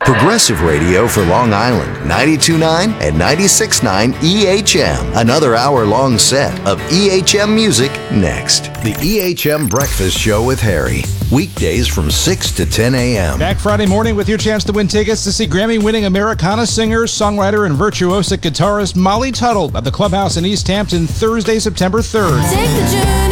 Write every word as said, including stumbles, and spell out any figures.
Progressive radio for Long Island, ninety-two point nine and ninety-six point nine E H M. Another hour-long set of E H M music next. The E H M Breakfast Show with Harry. Weekdays from six to ten a.m. Back Friday morning with your chance to win tickets to see Grammy-winning Americana singer, songwriter, and virtuosic guitarist Molly Tuttle at the Clubhouse in East Hampton Thursday, September third. Take the journey.